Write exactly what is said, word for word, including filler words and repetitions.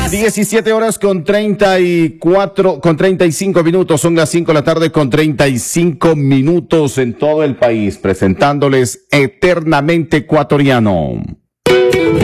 diecisiete horas con treinta y cuatro, con treinta y cinco minutos. Son las cinco de la tarde con treinta y cinco minutos en todo el país, presentándoles Eternamente Ecuatoriano.